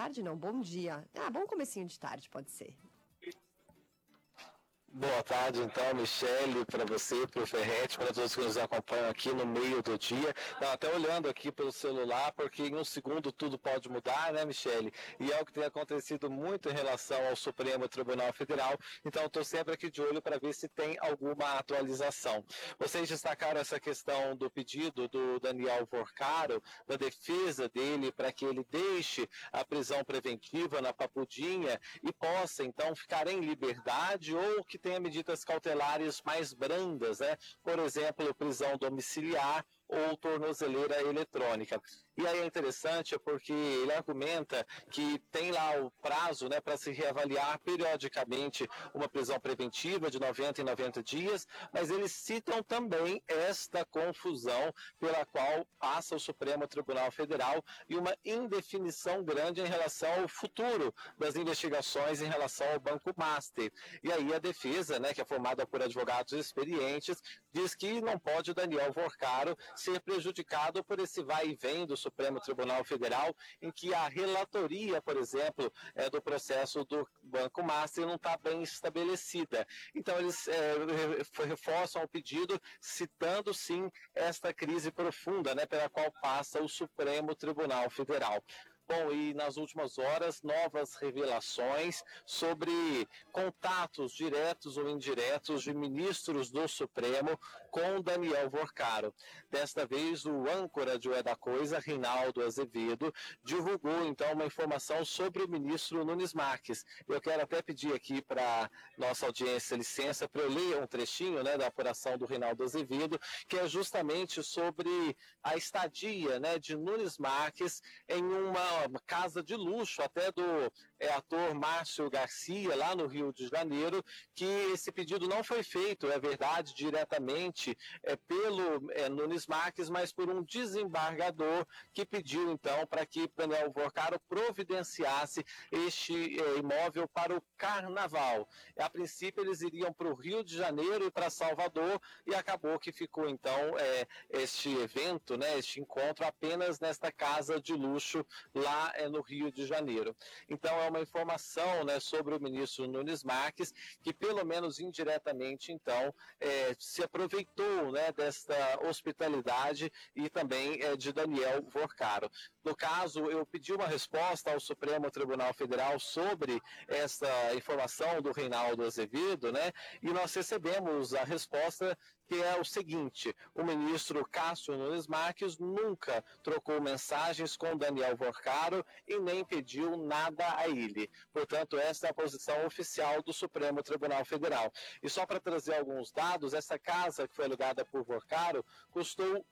tarde não, bom dia. Bom comecinho de tarde, pode ser. Boa tarde, então, Michele, para você, para o Ferretti, para todos que nos acompanham aqui no meio do dia. Até olhando aqui pelo celular, porque em um segundo tudo pode mudar, né, Michele? E é o que tem acontecido muito em relação ao Supremo Tribunal Federal, então estou sempre aqui de olho para ver se tem alguma atualização. Vocês destacaram essa questão do pedido do Daniel Vorcaro, da defesa dele para que ele deixe a prisão preventiva na Papudinha e possa, então, ficar em liberdade ou que tenha medidas cautelares mais brandas, né? Por exemplo, prisão domiciliar ou tornozeleira eletrônica. E aí é interessante porque ele argumenta que tem lá o prazo, né, para se reavaliar periodicamente uma prisão preventiva de 90 em 90 dias, mas eles citam também esta confusão pela qual passa o Supremo Tribunal Federal e uma indefinição grande em relação ao futuro das investigações em relação ao Banco Master. E aí a defesa, né, que é formada por advogados experientes, diz que não pode o Daniel Vorcaro ser prejudicado por esse vai e vem do Supremo Tribunal Federal, em que a relatoria, por exemplo, do processo do Banco Master não está bem estabelecida. Então eles reforçam o pedido, citando sim esta crise profunda, né, pela qual passa o Supremo Tribunal Federal. Bom, e nas últimas horas, novas revelações sobre contatos diretos ou indiretos de ministros do Supremo com Daniel Vorcaro. Desta vez, o âncora de O É da Coisa, Reinaldo Azevedo, divulgou, então, uma informação sobre o ministro Nunes Marques. Eu quero até pedir aqui para nossa audiência licença para eu ler um trechinho, né, da apuração do Reinaldo Azevedo, que é justamente sobre a estadia, né, de Nunes Marques em uma casa de luxo, até do ator Márcio Garcia, lá no Rio de Janeiro, que esse pedido não foi feito, é verdade, diretamente pelo Nunes Marques, mas por um desembargador que pediu, então, para que Daniel Vorcaro providenciasse este imóvel para o Carnaval. A princípio, eles iriam para o Rio de Janeiro e para Salvador, e acabou que ficou, então, este evento, né, este encontro, apenas nesta casa de luxo lá no Rio de Janeiro. Então, é uma informação, né, sobre o ministro Nunes Marques, que pelo menos indiretamente, então, se aproveitou, né, desta hospitalidade e também de Daniel Vorcaro. No caso, eu pedi uma resposta ao Supremo Tribunal Federal sobre essa informação do Reinaldo Azevedo, né, e nós recebemos a resposta que é o seguinte: o ministro Cássio Nunes Marques nunca trocou mensagens com Daniel Vorcaro e nem pediu nada a ele. Portanto, essa é a posição oficial do Supremo Tribunal Federal. E só para trazer alguns dados, essa casa que foi alugada por Vorcaro custou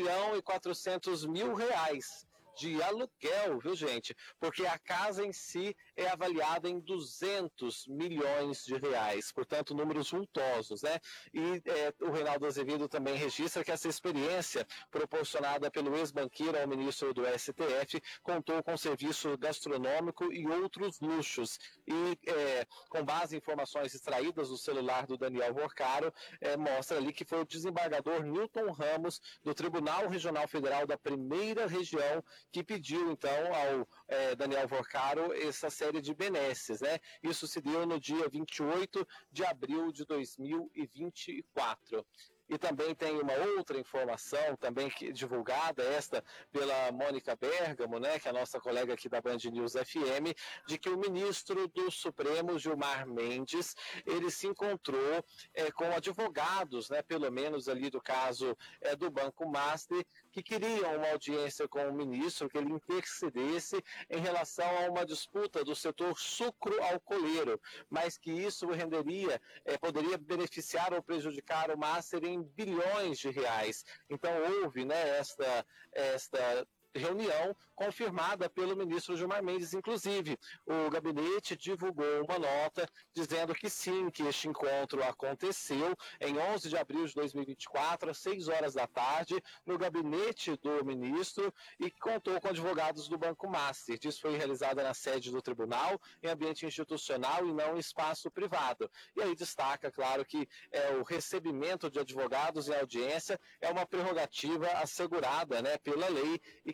R$1.400.000 de aluguel, viu, gente? Porque a casa em si é avaliada em R$200 milhões, portanto, números vultosos, né? E o Reinaldo Azevedo também registra que essa experiência proporcionada pelo ex-banqueiro ao ministro do STF contou com serviço gastronômico e outros luxos. E com base em informações extraídas do celular do Daniel Vorcaro, mostra ali que foi o desembargador Newton Ramos, do Tribunal Regional Federal da Primeira Região, que pediu, então, ao Daniel Vorcaro essa série de benesses, né? Isso se deu no dia 28 de abril de 2024. E também tem uma outra informação, também divulgada, esta pela Mônica Bergamo, né, que é a nossa colega aqui da Band News FM, de que o ministro do Supremo, Gilmar Mendes, ele se encontrou com advogados, né, pelo menos ali do caso do Banco Master, que queriam uma audiência com o ministro, que ele intercedesse em relação a uma disputa do setor sucro-alcooleiro, mas que isso poderia beneficiar ou prejudicar o Master em bilhões de reais. Então houve, né, esta reunião confirmada pelo ministro Gilmar Mendes. Inclusive, o gabinete divulgou uma nota dizendo que sim, que este encontro aconteceu em 11 de abril de 2024, às 6 horas da tarde, no gabinete do ministro, e contou com advogados do Banco Master. Isso foi realizada na sede do tribunal, em ambiente institucional e não em espaço privado. E aí destaca, claro, que o recebimento de advogados em audiência é uma prerrogativa assegurada, né, pela lei, e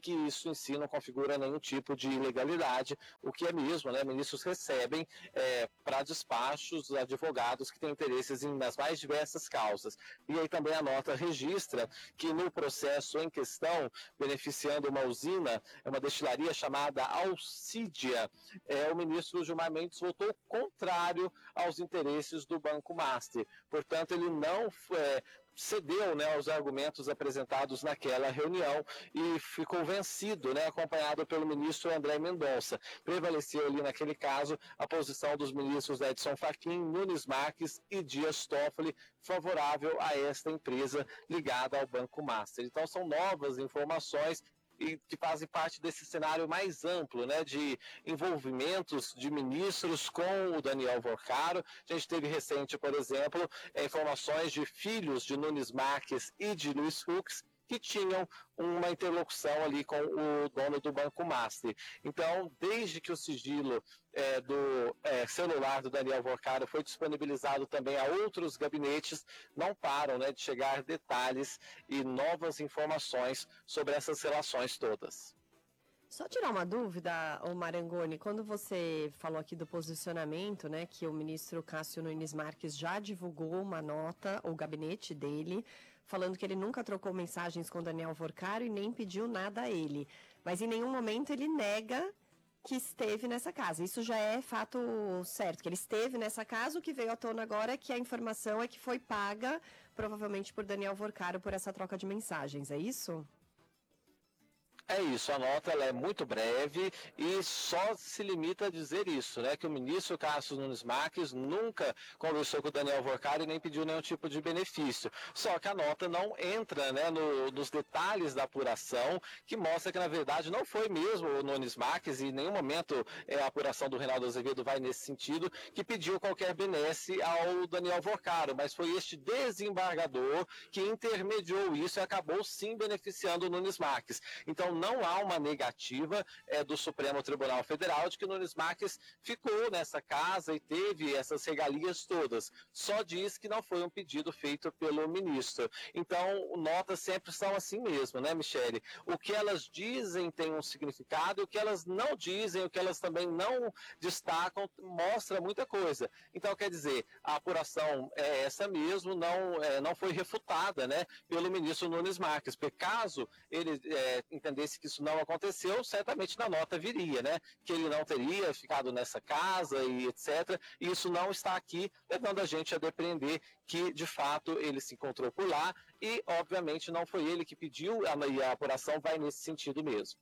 que isso em si não configura nenhum tipo de ilegalidade, o que é mesmo, né? Ministros recebem para despachos advogados que têm interesses nas mais diversas causas. E aí também a nota registra que no processo em questão, beneficiando uma usina, uma destilaria chamada Alcídia, o ministro Gilmar Mendes votou contrário aos interesses do Banco Master. Portanto, ele não cedeu, né, aos argumentos apresentados naquela reunião e ficou vencido, né, acompanhado pelo ministro André Mendonça. Prevaleceu ali naquele caso a posição dos ministros Edson Fachin, Nunes Marques e Dias Toffoli, favorável a esta empresa ligada ao Banco Master. Então são novas informações e que fazem parte desse cenário mais amplo, né, de envolvimentos de ministros com o Daniel Vorcaro. A gente teve recente, por exemplo, informações de filhos de Nunes Marques e de Luiz Fux, que tinham uma interlocução ali com o dono do Banco Master. Então, desde que o sigilo do celular do Daniel Vorcaro foi disponibilizado também a outros gabinetes, não param, né, de chegar detalhes e novas informações sobre essas relações todas. Só tirar uma dúvida, ô Marangoni, quando você falou aqui do posicionamento, né, que o ministro Cássio Nunes Marques já divulgou uma nota, o gabinete dele, falando que ele nunca trocou mensagens com Daniel Vorcaro e nem pediu nada a ele. Mas em nenhum momento ele nega que esteve nessa casa. Isso já é fato certo, que ele esteve nessa casa. O que veio à tona agora é que a informação é que foi paga, provavelmente por Daniel Vorcaro, por essa troca de mensagens. É isso? É isso, a nota ela é muito breve e só se limita a dizer isso, né? Que o ministro Cássio Nunes Marques nunca conversou com o Daniel Vorcaro e nem pediu nenhum tipo de benefício. Só que a nota não entra, né, nos detalhes da apuração, que mostra que, na verdade, não foi mesmo o Nunes Marques, e em nenhum momento a apuração do Reinaldo Azevedo vai nesse sentido, que pediu qualquer benesse ao Daniel Vorcaro, mas foi este desembargador que intermediou isso e acabou sim beneficiando o Nunes Marques. Então, não há uma negativa do Supremo Tribunal Federal de que Nunes Marques ficou nessa casa e teve essas regalias todas. Só diz que não foi um pedido feito pelo ministro. Então, notas sempre são assim mesmo, né, Michele? O que elas dizem tem um significado, e o que elas não dizem, o que elas também não destacam, mostra muita coisa. Então, quer dizer, a apuração é essa mesmo, não foi refutada, né, pelo ministro Nunes Marques, porque caso ele entendesse que isso não aconteceu, certamente na nota viria, né? Que ele não teria ficado nessa casa e etc. E isso não está aqui, levando a gente a depreender que, de fato, ele se encontrou por lá e, obviamente, não foi ele que pediu, e a apuração vai nesse sentido mesmo.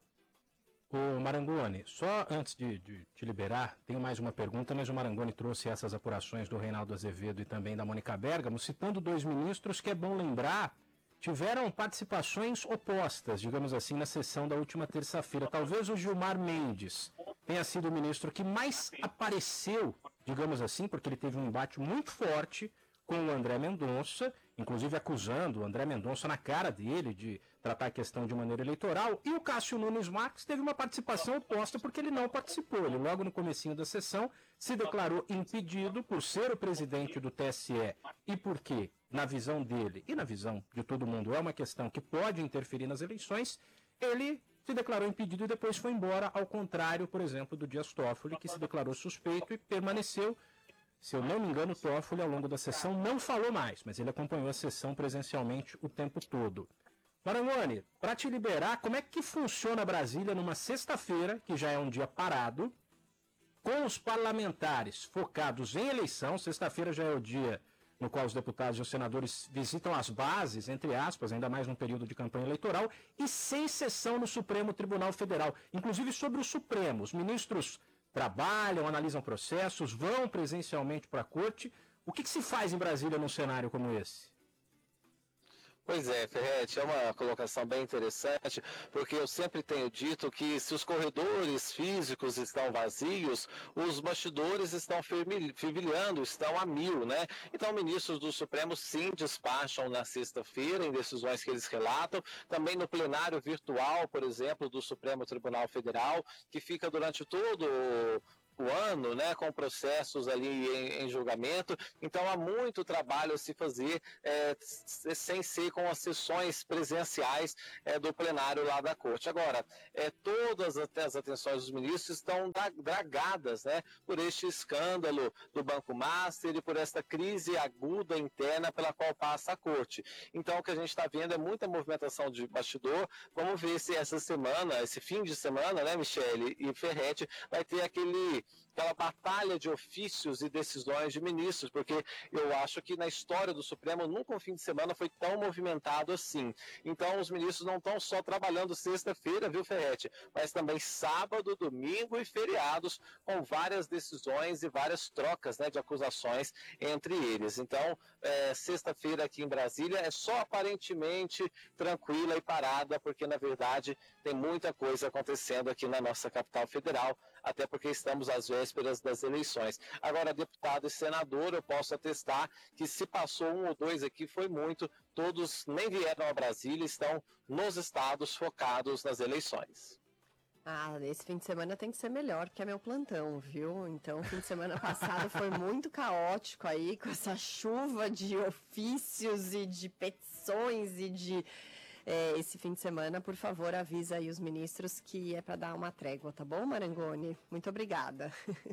Ô Marangoni, só antes de te liberar, tenho mais uma pergunta, mas o Marangoni trouxe essas apurações do Reinaldo Azevedo e também da Mônica Bergamo, citando dois ministros que é bom lembrar tiveram participações opostas, digamos assim, na sessão da última terça-feira. Talvez o Gilmar Mendes tenha sido o ministro que mais apareceu, digamos assim, porque ele teve um embate muito forte com o André Mendonça, inclusive acusando o André Mendonça na cara dele de tratar a questão de maneira eleitoral, e o Cássio Nunes Marques teve uma participação oposta porque ele não participou. Ele logo no comecinho da sessão se declarou impedido por ser o presidente do TSE e porque, na visão dele e na visão de todo mundo, é uma questão que pode interferir nas eleições, ele se declarou impedido e depois foi embora, ao contrário, por exemplo, do Dias Toffoli, que se declarou suspeito e permaneceu. Se eu não me engano, o Toffoli, ao longo da sessão, não falou mais, mas ele acompanhou a sessão presencialmente o tempo todo. Marangoni, para te liberar, como é que funciona Brasília numa sexta-feira, que já é um dia parado, com os parlamentares focados em eleição? Sexta-feira já é o dia no qual os deputados e os senadores visitam as bases, entre aspas, ainda mais num período de campanha eleitoral, e sem sessão no Supremo Tribunal Federal. Inclusive sobre o Supremo, os ministros trabalham, analisam processos, vão presencialmente para a corte. O que se faz em Brasília num cenário como esse? Pois é, Ferretti, é uma colocação bem interessante, porque eu sempre tenho dito que se os corredores físicos estão vazios, os bastidores estão fervilhando, estão a mil, né? Então, ministros do Supremo sim despacham na sexta-feira em decisões que eles relatam, também no plenário virtual, por exemplo, do Supremo Tribunal Federal, que fica durante todo o ano, né, com processos ali em julgamento, então há muito trabalho a se fazer sem ser com as sessões presenciais do plenário lá da Corte. Agora, todas as atenções dos ministros estão dragadas, né, por este escândalo do Banco Master e por esta crise aguda interna pela qual passa a Corte. Então, o que a gente está vendo é muita movimentação de bastidor. Vamos ver se essa semana, esse fim de semana, né, Michele e Ferretti, vai ter aquela batalha de ofícios e decisões de ministros, porque eu acho que na história do Supremo nunca um fim de semana foi tão movimentado assim. Então os ministros não estão só trabalhando sexta-feira, viu, Ferretti, mas também sábado, domingo e feriados, com várias decisões e várias trocas, né, de acusações entre eles. Então, sexta-feira aqui em Brasília é só aparentemente tranquila e parada, porque na verdade tem muita coisa acontecendo aqui na nossa capital federal, até porque estamos às vésperas das eleições. Agora, deputado e senador, eu posso atestar que se passou um ou dois aqui foi muito, todos nem vieram a Brasília, estão nos estados focados nas eleições. Esse fim de semana tem que ser melhor, porque é meu plantão, viu? Então, o fim de semana passado foi muito caótico aí, com essa chuva de ofícios e de petições e de... esse fim de semana, por favor, avisa aí os ministros que é para dar uma trégua, tá bom, Marangoni? Muito obrigada.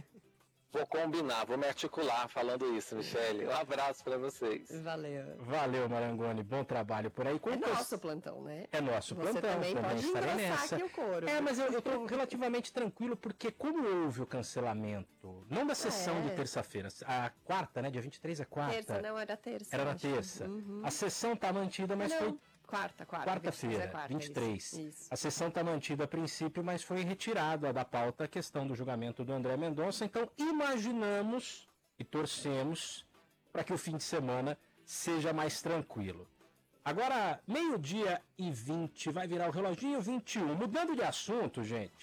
Vou combinar, vou me articular falando isso, Michele. Um abraço para vocês. Valeu. Valeu, Marangoni. Bom trabalho por aí. Nosso plantão, né? É nosso plantão. Você também pode estarei nessa. Aqui o couro. Mas eu estou relativamente tranquilo, porque como houve o cancelamento, não da sessão de terça-feira, a quarta, né? Dia 23 é quarta. Terça, não, era terça. Era na terça. Uhum. A sessão está mantida, mas foi... Quarta-feira, 23. Isso. A sessão está mantida a princípio, mas foi retirada da pauta a questão do julgamento do André Mendonça. Então, imaginamos e torcemos para que o fim de semana seja mais tranquilo. Agora, 12h20, vai virar o reloginho 21. Mudando de assunto, gente.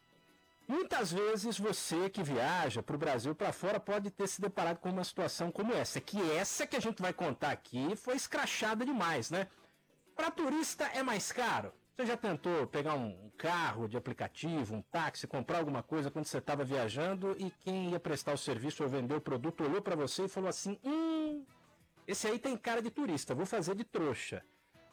Muitas vezes você que viaja para o Brasil, para fora, pode ter se deparado com uma situação como essa. Essa que a gente vai contar aqui foi escrachada demais, né? Para turista é mais caro. Você já tentou pegar um carro de aplicativo, um táxi, comprar alguma coisa quando você estava viajando e quem ia prestar o serviço ou vender o produto olhou para você e falou assim: esse aí tem cara de turista, vou fazer de trouxa.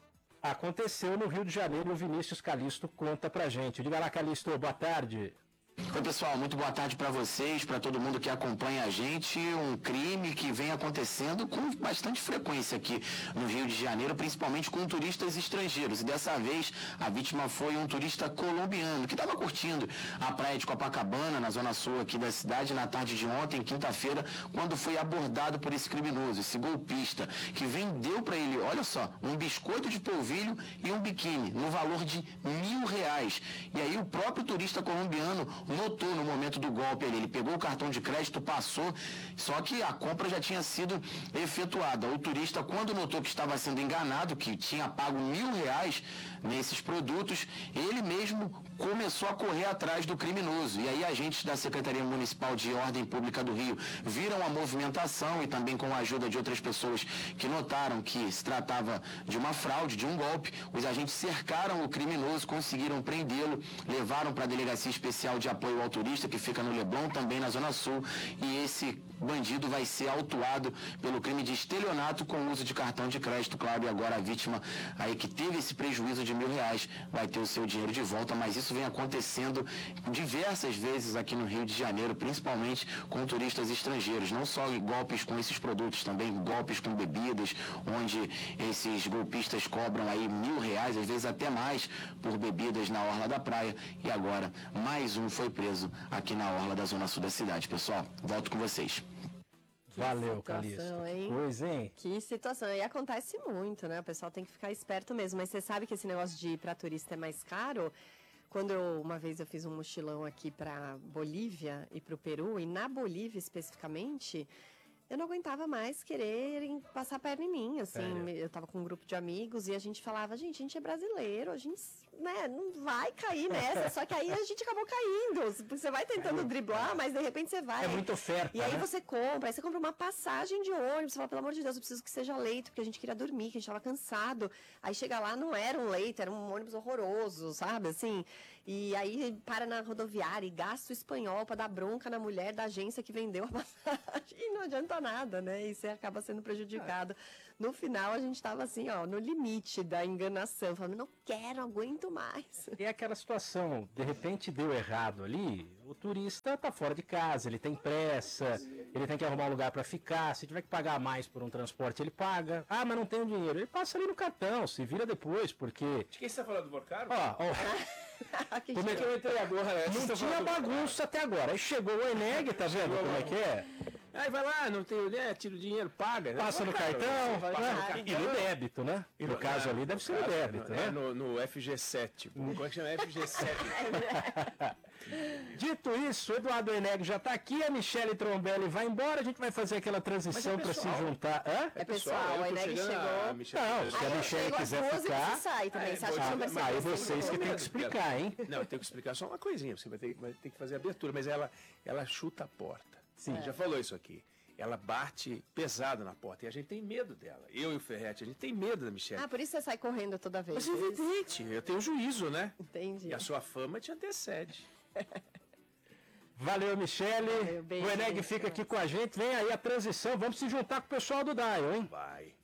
Aconteceu no Rio de Janeiro, o Vinícius Calisto conta pra gente. Diga lá, Calisto, boa tarde. Oi, pessoal, muito boa tarde para vocês, para todo mundo que acompanha a gente. Um crime que vem acontecendo com bastante frequência aqui no Rio de Janeiro, principalmente com turistas estrangeiros. E dessa vez a vítima foi um turista colombiano que estava curtindo a praia de Copacabana, na zona sul aqui da cidade, na tarde de ontem, quinta-feira, quando foi abordado por esse criminoso, esse golpista, que vendeu para ele, olha só, um biscoito de polvilho e um biquíni, no valor de R$1.000. E aí o próprio turista colombiano notou no momento do golpe ali, ele pegou o cartão de crédito, passou, só que a compra já tinha sido efetuada. O turista, quando notou que estava sendo enganado, que tinha pago R$1.000 nesses produtos, ele mesmo começou a correr atrás do criminoso. E aí agentes da Secretaria Municipal de Ordem Pública do Rio viram a movimentação e também com a ajuda de outras pessoas que notaram que se tratava de uma fraude, de um golpe. Os agentes cercaram o criminoso, conseguiram prendê-lo, levaram para a Delegacia Especial de Apoio ao Turista, que fica no Leblon, também na Zona Sul, e esse bandido vai ser autuado pelo crime de estelionato com uso de cartão de crédito, claro, e agora a vítima aí que teve esse prejuízo de R$1.000 vai ter o seu dinheiro de volta, mas isso vem acontecendo diversas vezes aqui no Rio de Janeiro, principalmente com turistas estrangeiros, não só golpes com esses produtos, também golpes com bebidas, onde esses golpistas cobram aí R$1.000, às vezes até mais, por bebidas na orla da praia, e agora mais um foi preso aqui na orla da Zona Sul da cidade. Pessoal, volto com vocês. Valeu, Calisto. Pois, hein? Que situação. E acontece muito, né? O pessoal tem que ficar esperto mesmo. Mas você sabe que esse negócio de ir para turista é mais caro? Quando uma vez eu fiz um mochilão aqui para Bolívia e para o Peru, e na Bolívia especificamente, eu não aguentava mais querer passar a perna em mim, assim. Eu tava com um grupo de amigos e a gente falava, gente é brasileiro, a gente né, não vai cair nessa. Só que aí a gente acabou caindo. Você vai tentando driblar, mas de repente você vai. É muita oferta, E aí né? você compra uma passagem de ônibus, você fala, pelo amor de Deus, eu preciso que seja leito, porque a gente queria dormir, que a gente tava cansado. Aí chega lá, não era um leito, era um ônibus horroroso, sabe, assim. E aí para na rodoviária e gasta o espanhol para dar bronca na mulher da agência que vendeu a passagem. E não adianta nada, né? E você acaba sendo prejudicado. No final, a gente estava assim, ó, no limite da enganação, falando, não quero, aguento mais. E aquela situação, de repente deu errado ali, o turista tá fora de casa, ele tem pressa, ele tem que arrumar um lugar para ficar, se tiver que pagar mais por um transporte, ele paga. Ah, mas não tem o dinheiro. Ele passa ali no cartão, se vira depois, porque... De quem você está falando do Borcaro? Como é que eu entrei agora? Não tinha bagunça até agora. Aí chegou o Eneg, tá vendo como é que é? Aí vai lá, não tem, né? Tira o dinheiro, paga. Passa no cartão, e no débito, né? No caso ali deve ser no débito, né? No FG7. Como é que chama? FG7. Dito isso, o Eduardo Eneg já está aqui, a Michele Trombelli vai embora, a gente vai fazer aquela transição para se juntar. Hã? É pessoal, o Eneg chegou. Não, se a Michele quiser ficar, sai também. Você acha que não vai ser aí assim? vocês que tem que explicar, hein? Não, eu tenho que explicar só uma coisinha. Você vai ter que fazer a abertura, mas ela chuta a porta. Sim. Já falou isso aqui. Ela bate pesado na porta e a gente tem medo dela. Eu e o Ferretti, a gente tem medo da Michele. Ah, por isso você sai correndo toda vez. Mas é evidente, eu tenho juízo, né? Entendi. E a sua fama te antecede. Valeu, Michele. Valeu, beijo. O Eneg fica aqui com a gente. Vem aí a transição. Vamos se juntar com o pessoal do Dial, hein? Vai.